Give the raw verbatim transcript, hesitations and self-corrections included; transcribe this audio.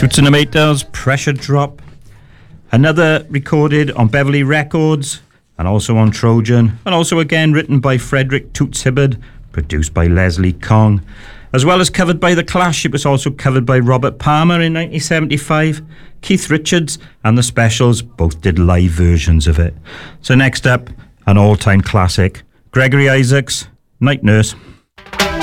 Toots and the Maytals, Pressure Drop. Another recorded on Beverly Records and also on Trojan, and also again written by Frederick Toots Hibbard, produced by Leslie Kong. As well as covered by The Clash, it was also covered by Robert Palmer in nineteen seventy-five. Keith Richards and The Specials both did live versions of it. So next up, an all-time classic, Gregory Isaacs, Night Nurse.